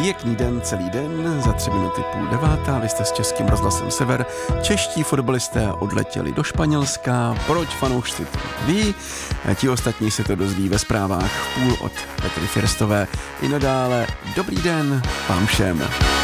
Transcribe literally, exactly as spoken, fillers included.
Pěkný den, celý den, za tři minuty půl devátá, vy jste s Českým rozhlasem Sever. Čeští fotbalisté odletěli do Španělska, proč fanoušci to ví, ti ostatní se to dozví ve zprávách v půl od Petry Firstové. I nadále dobrý den vám všem.